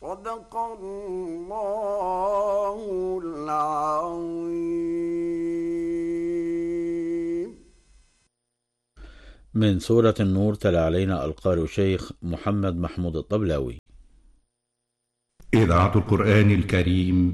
صدق الله العظيم. من سورة النور تلا علينا القارئ شيخ محمد محمود الطبلاوي. إذاعة القرآن الكريم